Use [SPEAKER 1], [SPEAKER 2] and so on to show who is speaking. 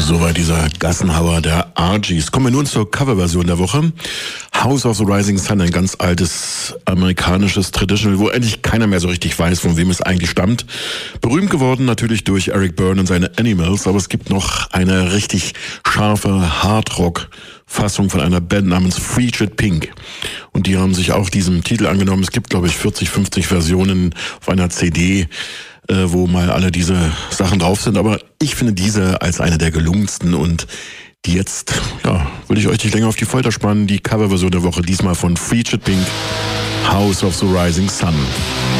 [SPEAKER 1] Soweit dieser Gassenhauer der Argies. Kommen wir nun zur Coverversion der Woche. House of the Rising Sun, ein ganz altes amerikanisches Traditional, wo eigentlich keiner mehr so richtig weiß, von wem es eigentlich stammt. Berühmt geworden natürlich durch Eric Byrne und seine Animals, aber es gibt noch eine richtig scharfe Hardrock-Fassung von einer Band namens Frigid Pink. Und die haben sich auch diesem Titel angenommen. Es gibt, glaube ich, 40, 50 Versionen auf einer CD, wo mal alle diese Sachen drauf sind. Aber ich finde diese als eine der gelungensten und die jetzt, will ich euch nicht länger auf die Folter spannen, die Coverversion der Woche, diesmal von Frigid Pink, House of the Rising Sun.